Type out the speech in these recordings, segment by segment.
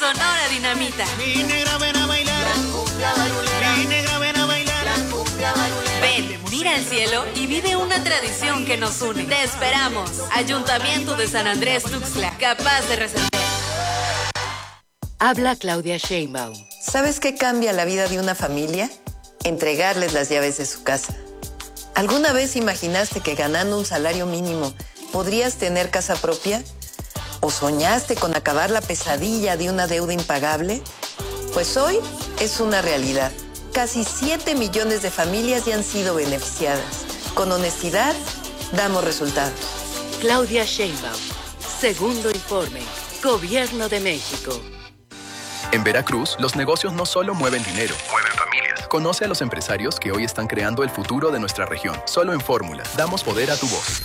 Sonora Dinamita. Mi negra, ven a bailar. La cumbia barulera. Mi negra, ven a bailar. La cumbia barulera. Ven, mira al cielo y vive una tradición que nos une. Te esperamos. Ayuntamiento de San Andrés Tuxtla, capaz de resolver. Habla Claudia Sheinbaum. ¿Sabes qué cambia la vida de una familia? Entregarles las llaves de su casa. ¿Alguna vez imaginaste que ganando un salario mínimo podrías tener casa propia? ¿O soñaste con acabar la pesadilla de una deuda impagable? Pues hoy es una realidad. Casi 7 millones de familias ya han sido beneficiadas. Con honestidad, damos resultados. Claudia Sheinbaum. Segundo informe. Gobierno de México. En Veracruz, los negocios no solo mueven dinero, mueven familias. Conoce a los empresarios que hoy están creando el futuro de nuestra región. Solo en Fórmula, damos poder a tu voz.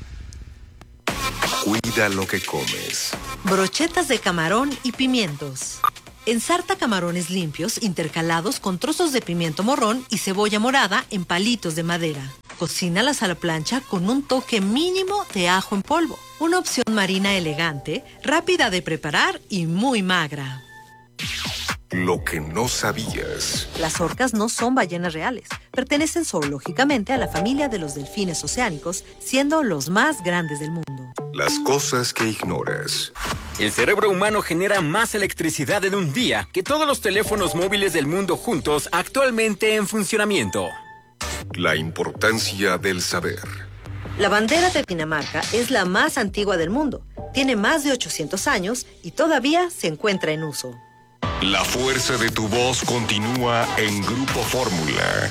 Cuida lo que comes. Brochetas de camarón y pimientos. Ensarta camarones limpios intercalados con trozos de pimiento morrón y cebolla morada en palitos de madera. Cocínalas a la plancha con un toque mínimo de ajo en polvo. Una opción marina elegante, rápida de preparar y muy magra. Lo que no sabías. Las orcas no son ballenas reales. Pertenecen zoológicamente a la familia de los delfines oceánicos, siendo los más grandes del mundo. Las cosas que ignoras. El cerebro humano genera más electricidad en un día que todos los teléfonos móviles del mundo juntos actualmente en funcionamiento. La importancia del saber. La bandera de Dinamarca es la más antigua del mundo. Tiene más de 800 años y todavía se encuentra en uso. La fuerza de tu voz continúa en Grupo Fórmula.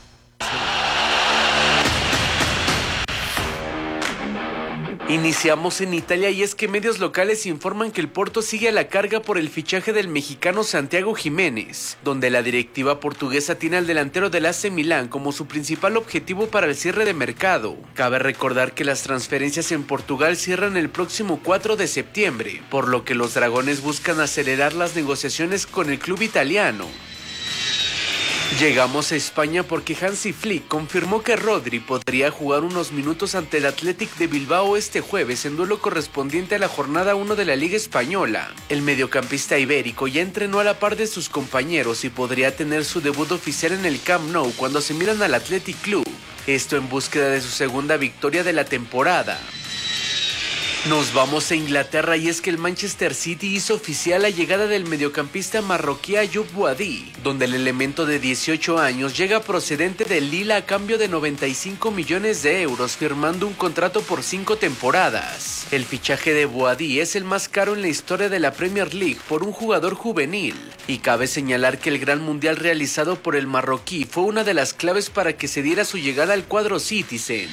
Iniciamos en Italia y es que medios locales informan que el Porto sigue a la carga por el fichaje del mexicano Santiago Jiménez, donde la directiva portuguesa tiene al delantero del AC Milán como su principal objetivo para el cierre de mercado. Cabe recordar que las transferencias en Portugal cierran el próximo 4 de septiembre, por lo que los dragones buscan acelerar las negociaciones con el club italiano. Llegamos a España porque Hansi Flick confirmó que Rodri podría jugar unos minutos ante el Athletic de Bilbao este jueves en duelo correspondiente a la jornada 1 de la Liga Española. El mediocampista ibérico ya entrenó a la par de sus compañeros y podría tener su debut oficial en el Camp Nou cuando se miran al Athletic Club. Esto en búsqueda de su segunda victoria de la temporada. Nos vamos a Inglaterra y es que el Manchester City hizo oficial la llegada del mediocampista marroquí Ayoub Boadi, donde el elemento de 18 años llega procedente del Lille a cambio de 95 millones de euros, firmando un contrato por 5 temporadas. El fichaje de Boadi es el más caro en la historia de la Premier League por un jugador juvenil, y cabe señalar que el gran mundial realizado por el marroquí fue una de las claves para que se diera su llegada al cuadro Citizen.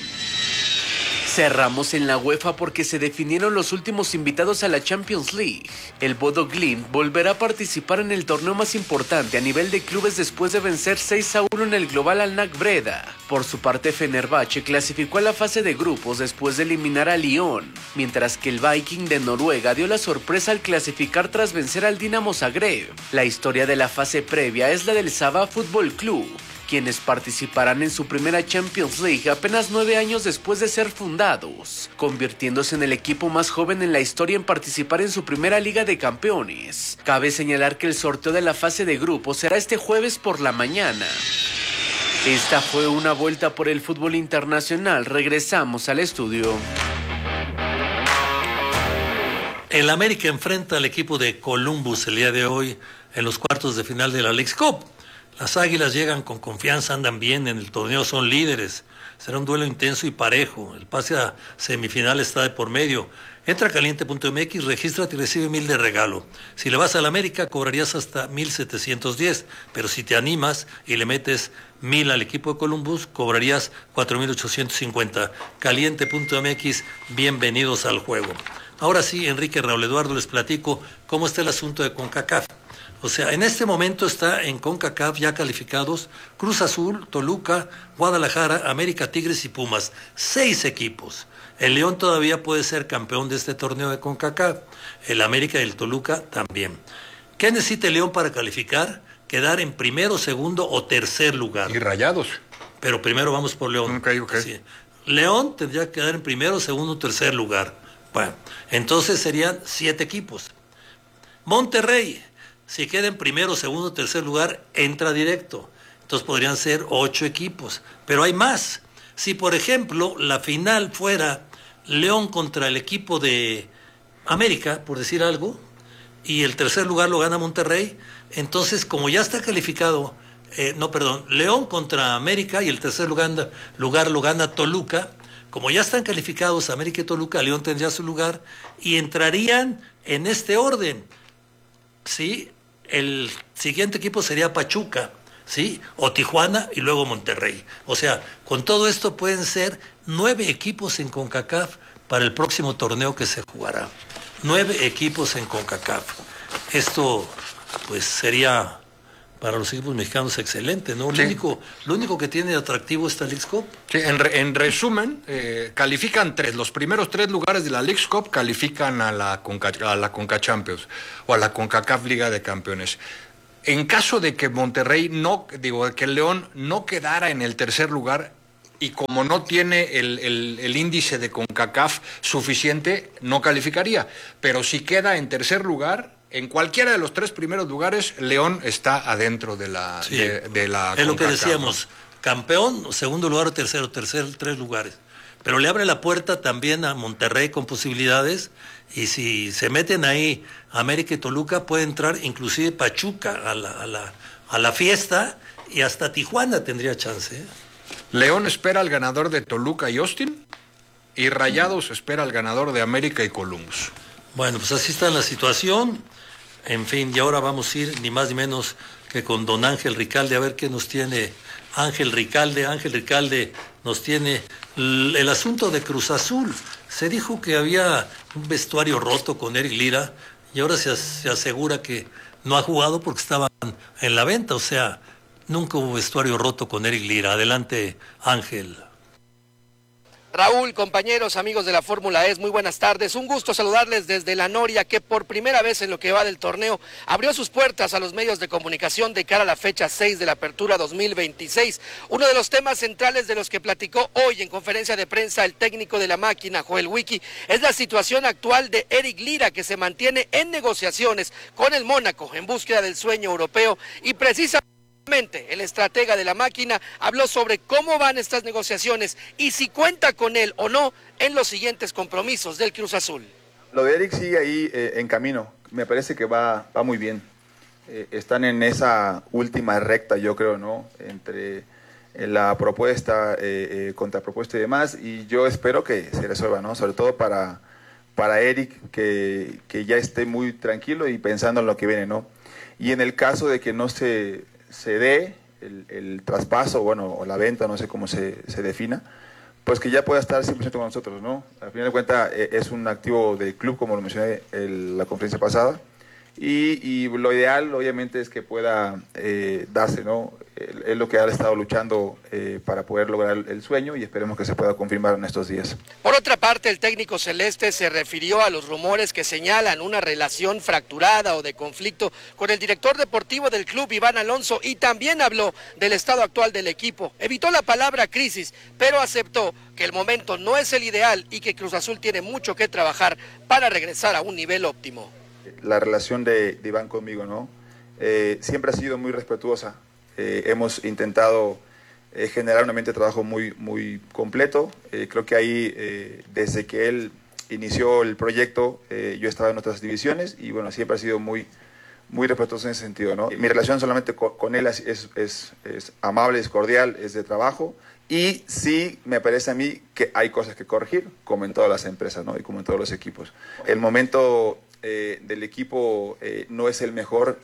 Cerramos en la UEFA porque se definieron los últimos invitados a la Champions League. El Bodo Glimt volverá a participar en el torneo más importante a nivel de clubes después de vencer 6-1 en el global al NAC Breda. Por su parte, Fenerbahce clasificó a la fase de grupos después de eliminar a Lyon, mientras que el Viking de Noruega dio la sorpresa al clasificar tras vencer al Dinamo Zagreb. La historia de la fase previa es la del Sabah Fútbol Club, quienes participarán en su primera Champions League apenas 9 años después de ser fundados, convirtiéndose en el equipo más joven en la historia en participar en su primera Liga de Campeones. Cabe señalar que el sorteo de la fase de grupos será este jueves por la mañana. Esta fue una vuelta por el fútbol internacional. Regresamos al estudio. El América enfrenta al equipo de Columbus el día de hoy en los cuartos de final de la Leagues Cup. Las Águilas llegan con confianza, andan bien en el torneo, son líderes. Será un duelo intenso y parejo. El pase a semifinal está de por medio. Entra a caliente.mx, regístrate y recibe 1,000 de regalo. Si le vas al América, cobrarías hasta 1,710. Pero si te animas y le metes 1,000 al equipo de Columbus, cobrarías 4,850. Caliente.mx, bienvenidos al juego. Ahora sí, Enrique, Raúl Eduardo, les platico cómo está el asunto de CONCACAF. O sea, en este momento está en CONCACAF ya calificados Cruz Azul, Toluca, Guadalajara, América, Tigres y Pumas. 6 equipos. El León todavía puede ser campeón de este torneo de CONCACAF. El América y el Toluca también. ¿Qué necesita el León para calificar? Quedar en primero, segundo o tercer lugar. Y Rayados. Pero primero vamos por León. Ok. Sí. León tendría que quedar en primero, segundo o tercer lugar. Bueno, entonces serían 7 equipos. Monterrey, si queda en primero, segundo, tercer lugar, entra directo. Entonces podrían ser 8 equipos. Pero hay más. Si, por ejemplo, la final fuera León contra el equipo de América, por decir algo, y el tercer lugar lo gana Monterrey, entonces como ya está calificado, León contra América y el tercer lugar lo gana Toluca, como ya están calificados América y Toluca, León tendría su lugar y entrarían en este orden, ¿sí? El siguiente equipo sería Pachuca, ¿sí? O Tijuana y luego Monterrey. O sea, con todo esto pueden ser 9 equipos en CONCACAF para el próximo torneo que se jugará. 9 equipos en CONCACAF. Esto, pues, sería para los equipos mexicanos excelente, ¿no? Sí. Lo único que tiene de atractivo es la Leagues Cup. Sí, en resumen, califican 3. Los primeros 3 lugares de la Leagues Cup califican a la Conca Champions o a la CONCACAF Liga de Campeones. En caso de que que el León no quedara en el tercer lugar y como no tiene el índice de CONCACAF suficiente, no calificaría. Pero si queda en tercer lugar, en cualquiera de los 3 primeros lugares, León está adentro de la CONCACAF. Es lo que decíamos, campeón, segundo lugar o tercero, 3 lugares. Pero le abre la puerta también a Monterrey con posibilidades, y si se meten ahí América y Toluca, puede entrar inclusive Pachuca a la fiesta, y hasta Tijuana tendría chance, ¿eh? León espera al ganador de Toluca y Austin, y Rayados espera al ganador de América y Columbus. Bueno, pues así está la situación. En fin, y ahora vamos a ir ni más ni menos que con don Ángel Ricalde, a ver qué nos tiene Ángel Ricalde. Ángel Ricalde nos tiene el asunto de Cruz Azul. Se dijo que había un vestuario roto con Eric Lira, y ahora se asegura que no ha jugado porque estaban en la venta. O sea, nunca hubo vestuario roto con Eric Lira. Adelante, Ángel. Raúl, compañeros, amigos de la Fórmula E, muy buenas tardes. Un gusto saludarles desde La Noria, que por primera vez en lo que va del torneo abrió sus puertas a los medios de comunicación de cara a la fecha 6 de la Apertura 2026. Uno de los temas centrales de los que platicó hoy en conferencia de prensa el técnico de la máquina, Joel Wiki, es la situación actual de Eric Lira, que se mantiene en negociaciones con el Mónaco en búsqueda del sueño europeo, y precisamente el estratega de la máquina habló sobre cómo van estas negociaciones y si cuenta con él o no en los siguientes compromisos del Cruz Azul. Lo de Eric sigue ahí en camino, me parece que va muy bien. Están en esa última recta, yo creo, ¿no? Entre la propuesta, contrapropuesta y demás, y yo espero que se resuelva, ¿no? Sobre todo para Eric, que ya esté muy tranquilo y pensando en lo que viene, ¿no? Y en el caso de que no se dé el traspaso, bueno, o la venta, no sé cómo se defina, pues que ya pueda estar 100% con nosotros, ¿no? Al final de cuentas es un activo del club, como lo mencioné en la conferencia pasada, y lo ideal obviamente es que pueda darse, ¿no? Es lo que ha estado luchando para poder lograr el sueño, y esperemos que se pueda confirmar en estos días. Por otra parte, el técnico celeste se refirió a los rumores que señalan una relación fracturada o de conflicto con el director deportivo del club, Iván Alonso, y también habló del estado actual del equipo. Evitó la palabra crisis, pero aceptó que el momento no es el ideal y que Cruz Azul tiene mucho que trabajar para regresar a un nivel óptimo. La relación de Iván conmigo, ¿no? Siempre ha sido muy respetuosa. Hemos intentado generar un ambiente de trabajo muy completo. Creo que ahí, desde que él inició el proyecto, yo estaba en otras divisiones, y bueno, siempre ha sido muy respetuoso en ese sentido, ¿no? Mi relación solamente con él es amable, es cordial, es de trabajo, y sí me parece a mí que hay cosas que corregir, como en todas las empresas, ¿no? Y como en todos los equipos. El momento del equipo no es el mejor,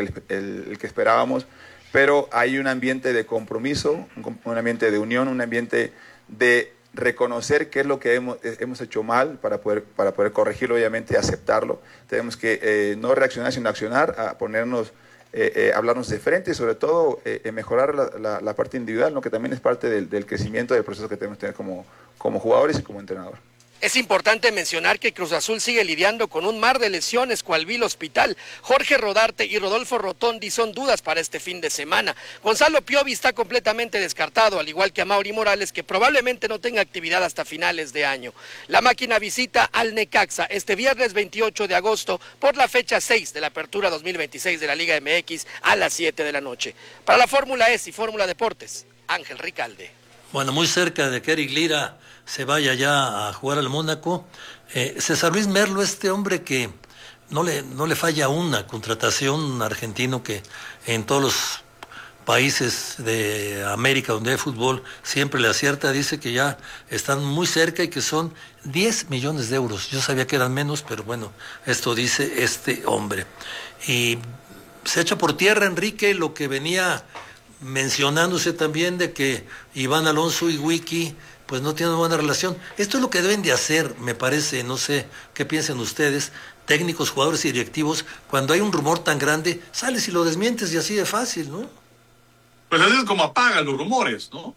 el que esperábamos, pero hay un ambiente de compromiso, un ambiente de unión, un ambiente de reconocer qué es lo que hemos hecho mal para poder corregirlo, obviamente aceptarlo. Tenemos que no reaccionar sino accionar, a ponernos, hablarnos de frente, y sobre todo mejorar la parte individual, ¿no? Que también es parte del crecimiento del proceso que tenemos que tener como jugadores y como entrenador. Es importante mencionar que Cruz Azul sigue lidiando con un mar de lesiones cual vil hospital. Jorge Rodarte y Rodolfo Rotondi son dudas para este fin de semana. Gonzalo Piovi está completamente descartado, al igual que Amaury Morales, que probablemente no tenga actividad hasta finales de año. La máquina visita al Necaxa este viernes 28 de agosto por la fecha 6 de la apertura 2026 de la Liga MX a las 7 de la noche. Para la Fórmula S y Fórmula Deportes, Ángel Ricalde. Bueno, muy cerca de que Eric Lira se vaya ya a jugar al Mónaco. César Luis Merlo, este hombre que no le falla una contratación, un argentino que en todos los países de América donde hay fútbol siempre le acierta, dice que ya están muy cerca y que son 10 millones de euros. Yo sabía que eran menos, pero bueno, esto dice este hombre. Y se echa por tierra, Enrique, lo que venía mencionándose también de que Iván Alonso y Wiki pues no tienen buena relación. Esto es lo que deben de hacer, me parece, no sé qué piensen ustedes, técnicos, jugadores y directivos, cuando hay un rumor tan grande, sales y lo desmientes y así de fácil, ¿no? Pues así es como apagan los rumores, ¿no?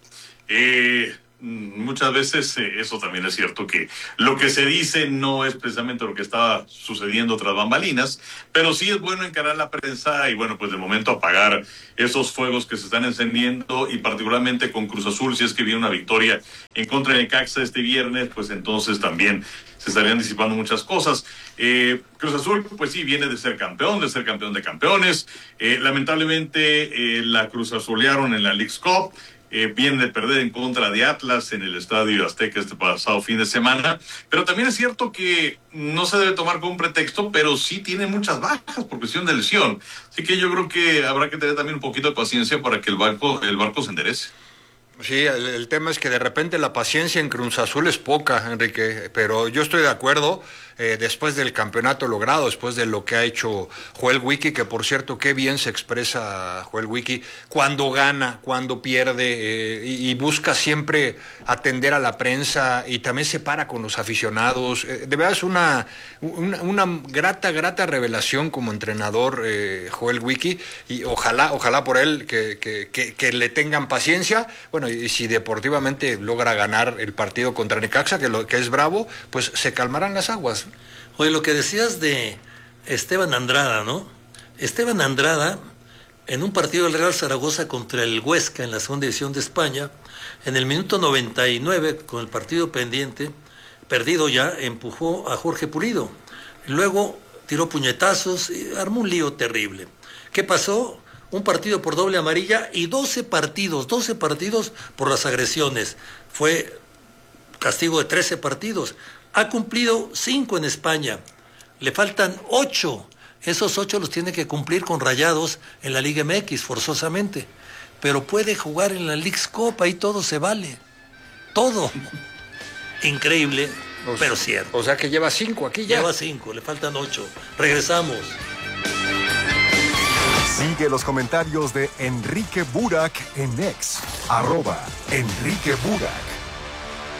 Muchas veces eso también es cierto, que lo que se dice no es precisamente lo que está sucediendo tras bambalinas, pero sí es bueno encarar la prensa y bueno, pues de momento apagar esos fuegos que se están encendiendo, y particularmente con Cruz Azul, si es que viene una victoria en contra de Necaxa este viernes, pues entonces también se estarían disipando muchas cosas. Cruz Azul, pues sí, viene de ser campeón de campeones. Lamentablemente la Cruz Azulearon en la Leagues Cup. Viene de perder en contra de Atlas en el Estadio Azteca este pasado fin de semana, pero también es cierto que no se debe tomar como un pretexto, pero sí tiene muchas bajas por cuestión de lesión, así que yo creo que habrá que tener también un poquito de paciencia para que el barco se enderece. Sí, el tema es que de repente la paciencia en Cruz Azul es poca, Enrique, pero yo estoy de acuerdo, después del campeonato logrado, después de lo que ha hecho Joel Wiki, que por cierto, qué bien se expresa Joel Wiki, cuando gana, cuando pierde, y busca siempre atender a la prensa, y también se para con los aficionados. De verdad es una grata revelación como entrenador, Joel Wiki, y ojalá por él que le tengan paciencia. Bueno, y si deportivamente logra ganar el partido contra Necaxa, que es bravo, pues se calmarán las aguas. Oye, lo que decías de Esteban Andrada, ¿no? Esteban Andrada, en un partido del Real Zaragoza contra el Huesca en la segunda división de España, en el minuto 99, con el partido perdido ya, empujó a Jorge Pulido. Luego tiró puñetazos y armó un lío terrible. ¿Qué pasó? Un partido por doble amarilla y 12 partidos por las agresiones. Fue castigo de 13 partidos. Ha cumplido 5 en España. Le faltan 8. Esos 8 los tiene que cumplir con Rayados en la Liga MX, forzosamente. Pero puede jugar en la Leagues Cup, ahí todo se vale. Todo. Increíble, pero cierto. O sea que lleva 5 aquí ya. Lleva 5, le faltan 8. Regresamos. Sigue los comentarios de Enrique Burak en X, @Enrique Burak.